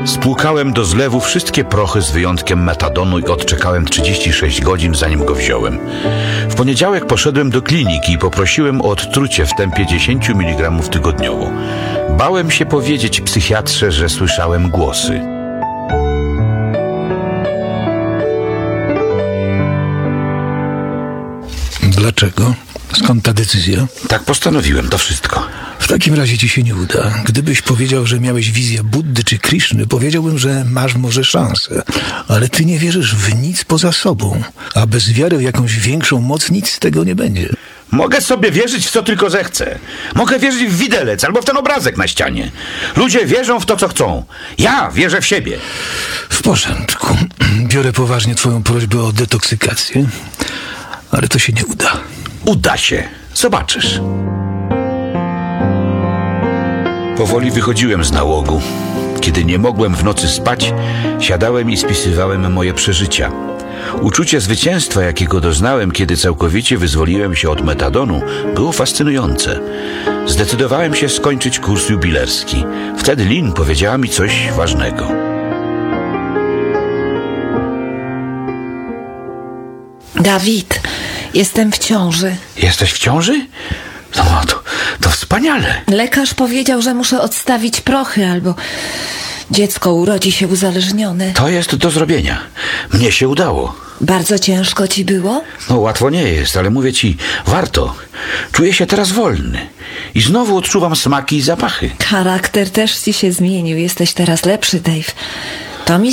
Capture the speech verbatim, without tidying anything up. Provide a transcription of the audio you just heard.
Spłukałem do zlewu wszystkie prochy z wyjątkiem metadonu i odczekałem trzydzieści sześć godzin, zanim go wziąłem. W poniedziałek poszedłem do kliniki i poprosiłem o odtrucie w tempie dziesięć miligramów tygodniowo. Bałem się powiedzieć psychiatrze, że słyszałem głosy. Dlaczego? Skąd ta decyzja? Tak postanowiłem, to wszystko. W takim razie ci się nie uda. Gdybyś powiedział, że miałeś wizję Buddy czy Krishny, powiedziałbym, że masz może szansę. Ale ty nie wierzysz w nic poza sobą. A bez wiary w jakąś większą moc nic z tego nie będzie. Mogę sobie wierzyć w co tylko zechcę. Mogę wierzyć w widelec albo w ten obrazek na ścianie. Ludzie wierzą w to, co chcą. Ja wierzę w siebie. W porządku. Biorę poważnie twoją prośbę o detoksykację, ale to się nie uda. Uda się. Zobaczysz. Powoli wychodziłem z nałogu. Kiedy nie mogłem w nocy spać, siadałem i spisywałem moje przeżycia. Uczucie zwycięstwa, jakiego doznałem, kiedy całkowicie wyzwoliłem się od metadonu, było fascynujące. Zdecydowałem się skończyć kurs jubilerski. Wtedy Lynn powiedziała mi coś ważnego. Dawid, jestem w ciąży. Jesteś w ciąży? No, to, to wspaniale. Lekarz powiedział, że muszę odstawić prochy, albo dziecko urodzi się uzależnione. To jest do zrobienia. Mnie się udało. Bardzo ciężko ci było? No, łatwo nie jest, ale mówię ci, warto. Czuję się teraz wolny. I znowu odczuwam smaki i zapachy. Charakter też ci się zmienił. Jesteś teraz lepszy, Dave. To mi